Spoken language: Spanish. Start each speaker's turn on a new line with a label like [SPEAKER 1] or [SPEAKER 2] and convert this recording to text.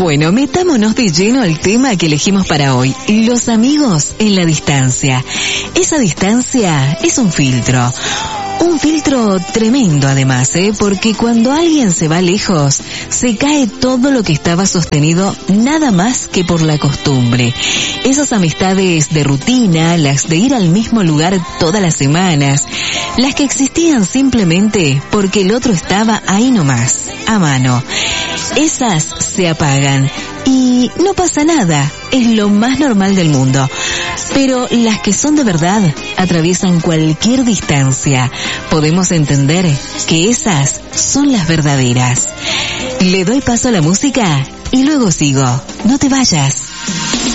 [SPEAKER 1] Bueno, metámonos de lleno al tema que elegimos para hoy, los amigos en la distancia. Esa distancia es un filtro tremendo además, porque cuando alguien se va lejos, se cae todo lo que estaba sostenido nada más que por la costumbre. Esas amistades de rutina, las de ir al mismo lugar todas las semanas, las que existían simplemente porque el otro estaba ahí nomás, a mano. Esas se apagan y no pasa nada, es lo más normal del mundo. Pero las que son de verdad atraviesan cualquier distancia. Podemos entender que esas son las verdaderas. Le doy paso a la música y luego sigo. No te vayas.